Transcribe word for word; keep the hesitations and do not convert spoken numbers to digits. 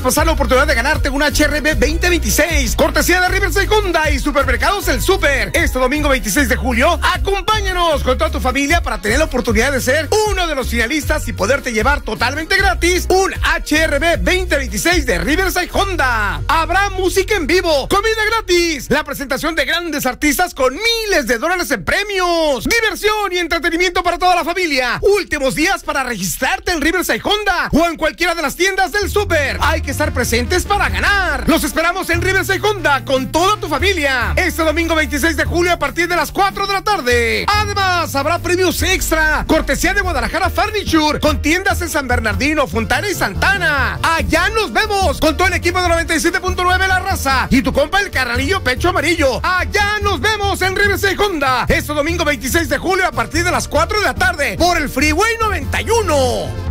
pasar la oportunidad de ganarte un H R V veinte veintiséis, cortesía de Riverside Honda y Supermercados El Super. Este domingo veintiséis de julio, acompáñanos con toda tu familia para tener la oportunidad de ser uno de los finalistas y poderte llevar totalmente gratis un H R V veinte veintiséis de Riverside Honda. Habrá música en vivo, comida gratis, la presentación de grandes artistas con miles de dólares en premios, diversión y entretenimiento para toda la familia. Últimos días para registrarte en Riverside Honda o en cualquiera de las tiendas del Super. Hay que estar presentes para ganar. Los esperamos en Riverside Honda con toda tu familia este domingo veintiséis de julio a partir de las cuatro de la tarde. Además, habrá premios extra, cortesía de Guadalajara Furniture, con tiendas en San Bernardino, Fontana y Santana. Allá nos vemos con todo el equipo de noventa y siete punto nueve La Raza y tu compa el Carnalillo Pecho Amarillo. Allá nos vemos en Riverside Honda este domingo veintiséis de julio a partir de las cuatro de la tarde por el Freeway noventa y uno.